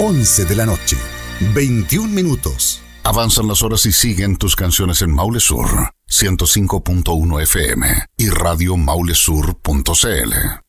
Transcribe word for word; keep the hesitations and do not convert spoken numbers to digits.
once de la noche, veintiún minutos. Avanzan las horas y siguen tus canciones en Maule Sur, ciento cinco punto uno F M y radio maulesur punto c l.